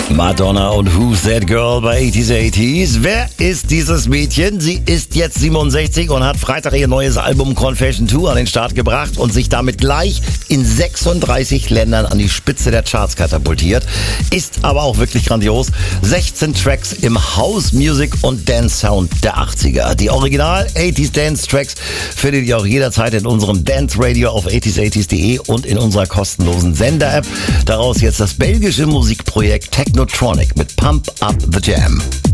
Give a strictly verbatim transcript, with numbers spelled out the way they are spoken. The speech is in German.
Madonna und Who's That Girl bei achtziger achtziger. Wer ist dieses Mädchen? Sie ist jetzt siebenundsechzig und hat Freitag ihr neues Album Confession zwei an den Start gebracht und sich damit gleich in sechsunddreißig Ländern an die Spitze der Charts katapultiert. Ist aber auch wirklich grandios. sechzehn Tracks im House Music und Dance Sound der achtziger. Die Original achtziger Dance Tracks findet ihr auch jederzeit in unserem Dance Radio auf achtziger achtziger punkt de und in unserer kostenlosen Sender-App. Daraus jetzt das belgische Musikprojekt Technotronic mit Pump Up the Jam.